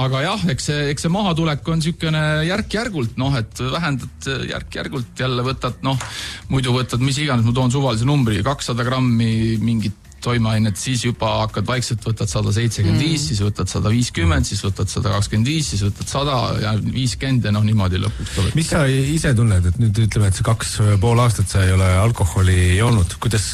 aga jah, eks see mahatulek on sükene järk-järgult, et vähendad järk-järgult jälle võtad, muidu võtad, mis iganes, ma toon suvalise numbri, 200 grammi mingit toimeainet, siis juba hakkad vaikselt, võtad 175, siis võtad 150, siis võtad 125, siis võtad 100 ja 50 ja niimoodi lõpuks tuleb. Mis sa ise tunned, et nüüd ütleme, et see 2,5 aastat sa ei ole alkoholi joonud, kuidas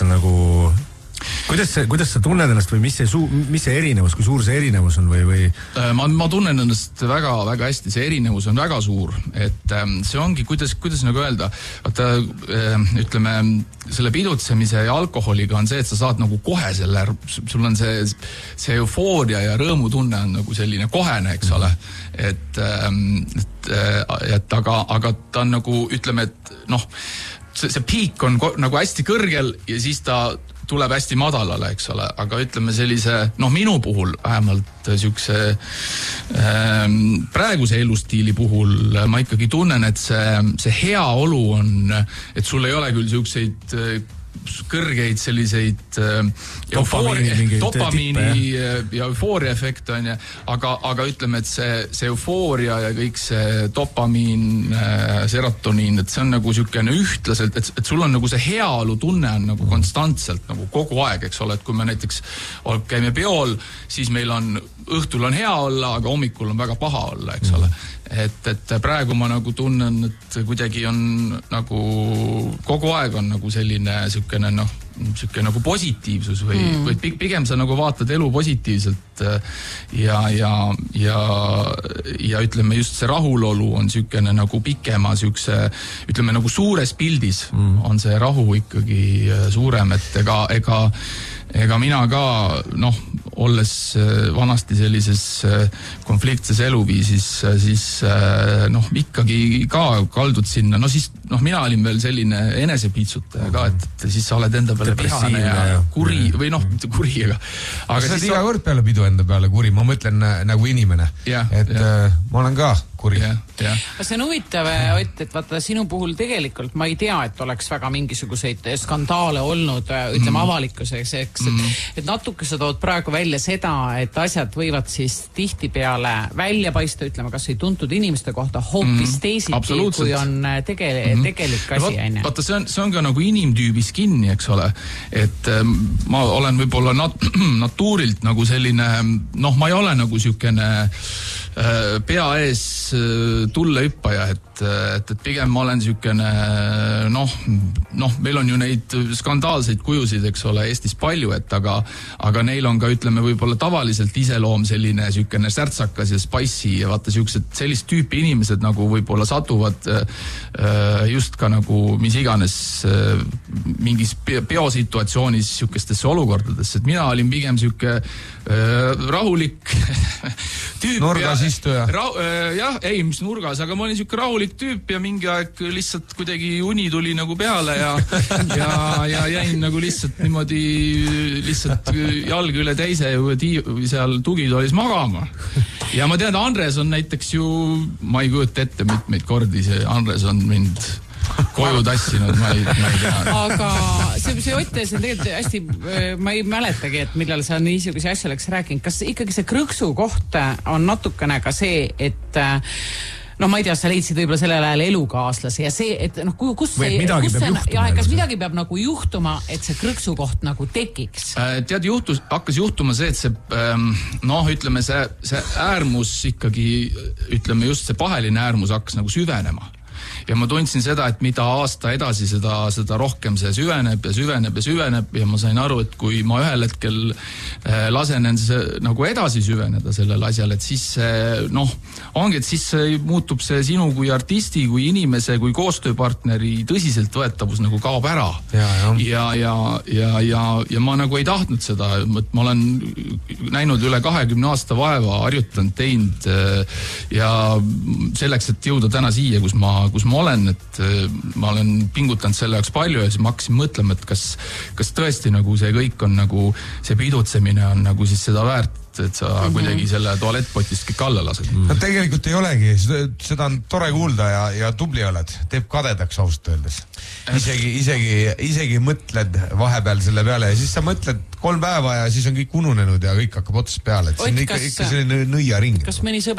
sa tunned ennast või mis see erinevus, kui suur see erinevus on või? Ma tunnen ennast väga, väga hästi, see erinevus on väga suur, et see ongi, kuidas nagu öelda, ütleme, selle pidutsemise ja alkoholiga on see, et sa saad nagu kohe sul on see eufooria ja rõõmutunne on nagu selline kohene, eks ole, aga ta on nagu, ütleme, et see piik on nagu hästi kõrgel ja siis ta tuleb hästi madalale, eks ole, aga ütleme sellise, minu puhul vähemalt sükse praeguse elustiili puhul ma ikkagi tunnen, et see hea olu on, et sul ei ole küll sükseid kõrgeid selliseid dopamiini ja eufooria efekt on ja, aga ütleme, et see eufooria ja kõik see dopamiin, serotoniin, et see on nagu sükene ühtlaselt, et sul on nagu see heaolu tunne on nagu konstantselt nagu kogu aeg, eks ole, et kui me näiteks käime peol, siis meil on õhtul on hea olla, aga hommikul on väga paha olla, eks ole. Et praegu ma nagu tunnen, et kuidagi on nagu kogu aeg on nagu selline sükene nagu positiivsus või pigem sa nagu vaatad elu positiivselt ja ütleme just see rahulolu on sükene nagu pikema sükse, ütleme nagu suures pildis on see rahu ikkagi suurem, et ega mina ka, olles vanasti sellises konfliktses eluviisis, siis ikkagi ka kaldud sinna, siis mina olin veel selline enesepiitsutaja ka, et siis sa oled enda peale vihane ja kuri, või mitte kuri, aga sa oled iga kord peale pidu enda peale kuri, ma mõtlen nagu inimene, et ma olen ka kuri. See on huvitav, Ott, et vaata sinu puhul tegelikult ma ei tea, et oleks väga mingisuguseid skandaale olnud, ütleme avalikkuseks, et natuke sa tood praegu välja seda, et asjad võivad siis tihtipeale välja paista, ütleme, kas ei tuntud inimeste kohta hoopis teisiti, kui on tegelik asi. Vaata, see on ka nagu inimtüübis kinni, eks ole, et ma olen võib-olla natuurilt nagu selline, ma ei ole nagu sükene pea ees tullehüppaja, et pigem ma olen sükene, meil on ju neid skandaalseid kujusid, eks ole, Eestis palju, et aga neil on ka, ütleme, võib-olla tavaliselt iseloom selline sükene särtsakas ja spicy ja vaata sellist tüüpi inimesed nagu võib-olla satuvad just ka nagu mis iganes mingis peosituatsioonis sükestesse olukordadesse, et mina olin pigem süke rahulik tüüp. Nurgas istuja. Jah, ei, mis nurgas, aga ma olin süke rahulik tüüp ja mingi aeg lihtsalt kuidagi uni tuli nagu peale ja jäin nagu lihtsalt niimoodi jalg üle teise seal tugitoolis magama. Ja ma tean, Andres on näiteks ju, ma ei kujuta ette mitmeid kordi, see Andres on mind koju tassinud, ma ei tea. Aga see Ott, see on tegelikult hästi, ma ei mäletagi, et millal sa niisuguse asja oleks rääkinud. Kas ikkagi see krõksu koht on natukene ka see, et ma ei tea, sa leidsid võib-olla sellel ajal elukaaslasi ja see, et kas midagi peab nagu juhtuma, et see krõksu koht nagu tekiks? Tead, hakkas juhtuma see, et see, ütleme, see äärmus ikkagi, ütleme just see paheline äärmus hakkas nagu süvenema. Ja ma tundsin seda, et mida aasta edasi, seda rohkem see süveneb ja ma sain aru, et kui ma ühel hetkel lasen nagu edasi süveneda sellele asjale, et siis ongi, et siis muutub see sinu kui artisti, kui inimese, kui koostööpartneri tõsiseltvõetavus nagu kaob ära. Ja ma nagu ei tahtnud seda, et ma olen näinud üle 20 aasta vaeva, harjutanud, teinud ja selleks, et jõuda täna siia, kus ma olen, et ma olen pingutanud selle jaoks palju ja siis ma hakkasin mõtlema, et kas tõesti nagu see kõik on nagu, see pidutsemine on nagu siis seda väärt, et sa kuidagi selle tualettpotist kõik alla lased. No tegelikult ei olegi, seda on tore kuulda ja tubli oled, teeb kadedaks ausalt öeldes. Isegi mõtled vahepeal selle peale ja siis sa mõtled 3 päeva ja siis on kõik ununenud ja kõik hakkab otsast peale, et see on ikka selline nõia ring. Kas mõni sõber